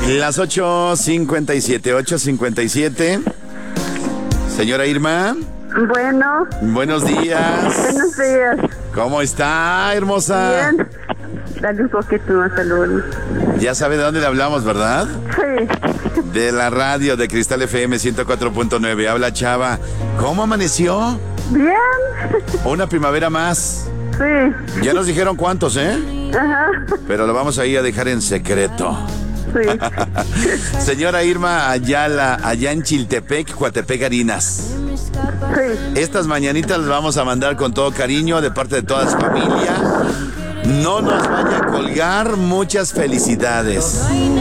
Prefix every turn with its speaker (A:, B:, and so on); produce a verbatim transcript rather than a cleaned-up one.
A: Las ocho cincuenta y siete, ocho cincuenta y siete. Señora Irma.
B: Bueno.
A: Buenos días.
B: Buenos días.
A: ¿Cómo está, hermosa?
B: Bien. Dale un poquito más salud.
A: Ya sabe de dónde le hablamos, ¿verdad?
B: Sí.
A: De la radio de Cristal F M ciento cuatro punto nueve. Habla Chava. ¿Cómo amaneció?
B: Bien.
A: Una primavera más.
B: Sí.
A: Ya nos dijeron cuántos, ¿eh?
B: Ajá.
A: Pero lo vamos a ir a dejar en secreto.
B: Sí.
A: Señora Irma Ayala, allá en Chiltepec, Coatepec, Harinas.
B: Sí.
A: Estas mañanitas las vamos a mandar con todo cariño de parte de toda su familia. No nos vaya a colgar. Muchas felicidades.